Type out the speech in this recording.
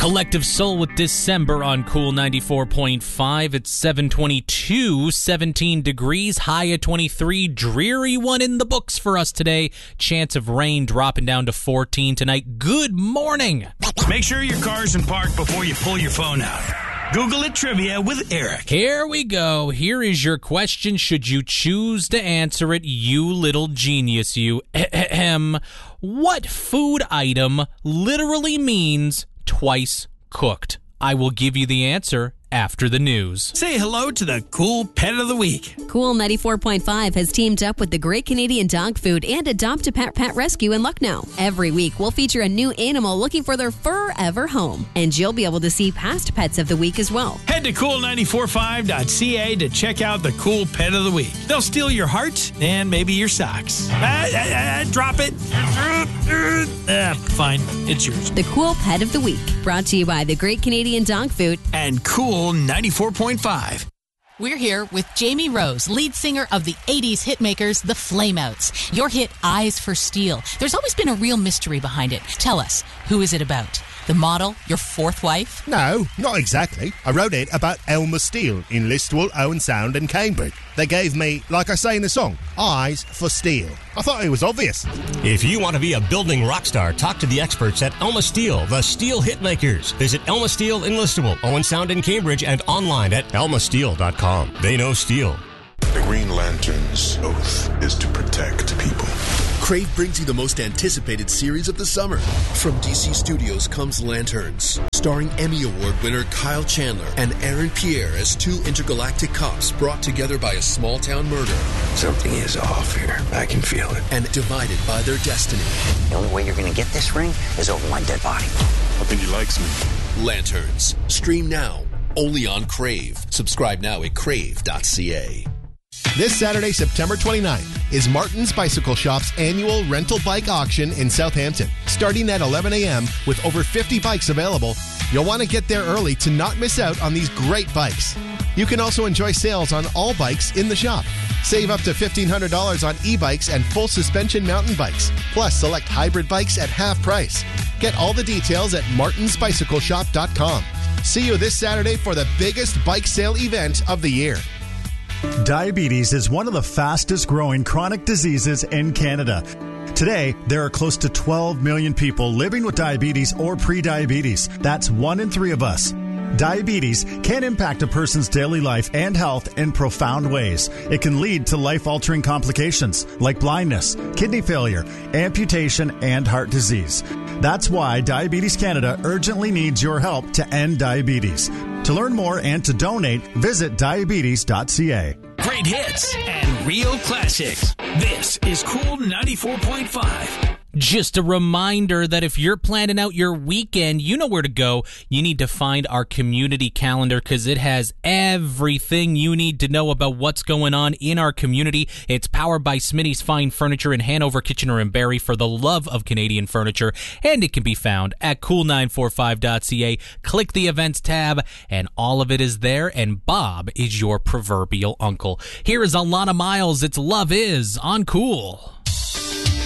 Collective Soul with December on Cool 94.5. It's 7:22, 17 degrees, high at 23. Dreary one in the books for us today. Chance of rain dropping down to 14 tonight. Good morning. Make sure your car's in park before you pull your phone out. Google it trivia with Eric. Here we go. Here is your question. Should you choose to answer it, you little genius, you. What food item literally means twice cooked? I will give you the answer after the news. Say hello to the cool pet of the week. Cool 94.5 has teamed up with the Great Canadian Dog Food and Adopt a Pet Rescue in Lucknow. Every week, we'll feature a new animal looking for their forever home. And you'll be able to see past pets of the week as well. Head to cool945.ca to check out the cool pet of the week. They'll steal your heart and maybe your socks. Drop it. Fine. It's yours. The Cool Pet of the Week. Brought to you by the Great Canadian Dog Food and Cool 94.5. We're here with Jamie Rose, lead singer of the 80s hitmakers, the Flameouts. Your hit, Eyes for Steel. There's always been a real mystery behind it. Tell us, who is it about? The model, your fourth wife? No, not exactly. I wrote it about Elmer Steele in Listowel, Owen Sound and Cambridge. They gave me, like I say in the song, eyes for steel. I thought it was obvious. If you want to be a building rock star, talk to the experts at Elma Steel, the Steel Hitmakers. Visit Elma Steel in Listowel, Owen Sound in Cambridge, and online at elmasteel.com. They know steel. The Green Lantern's oath is to protect people. Crave brings you the most anticipated series of the summer. From DC Studios comes Lanterns, starring Emmy Award winner Kyle Chandler and Aaron Pierre as two intergalactic cops brought together by a small-town murder. Something is off here. I can feel it. And divided by their destiny. The only way you're going to get this ring is over my dead body. I think he likes me. Lanterns. Stream now. Only on Crave. Subscribe now at crave.ca. This Saturday, September 29th, is Martin's Bicycle Shop's annual rental bike auction in Southampton. Starting at 11 a.m. with over 50 bikes available, you'll want to get there early to not miss out on these great bikes. You can also enjoy sales on all bikes in the shop. Save up to $1,500 on e-bikes and full suspension mountain bikes, plus select hybrid bikes at half price. Get all the details at martinsbicycleshop.com. See you this Saturday for the biggest bike sale event of the year. Diabetes is one of the fastest growing chronic diseases in Canada. Today, there are close to 12 million people living with diabetes or prediabetes. That's 1 in 3 of us. Diabetes can impact a person's daily life and health in profound ways. It can lead to life-altering complications like blindness, kidney failure, amputation, and heart disease. That's why Diabetes Canada urgently needs your help to end diabetes. To learn more and to donate, visit diabetes.ca. Great hits and real classics. This is Cool 94.5. Just a reminder that if you're planning out your weekend, you know where to go. You need to find our community calendar because it has everything you need to know about what's going on in our community. It's powered by Smitty's Fine Furniture in Hanover, Kitchener, and Barrie for the love of Canadian furniture, and it can be found at cool945.ca. Click the events tab, and all of it is there, and Bob is your proverbial uncle. Here is Alana Miles. It's Love Is on Cool.